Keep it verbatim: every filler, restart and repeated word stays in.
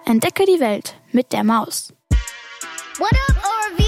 Entdecke die Welt mit der Maus. What up, O R V?